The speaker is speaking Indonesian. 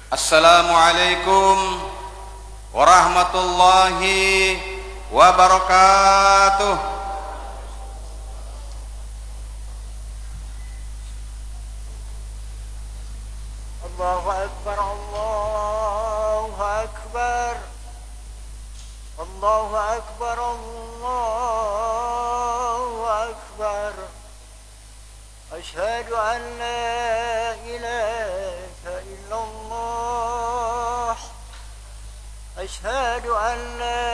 Assalamualaikum warahmatullahi wabarakatuh. Allahu Akbar, Allahu Akbar, Allahu Akbar, Allahu Akbar. Asyhadu an la ilaha illallah. Asyhadu an la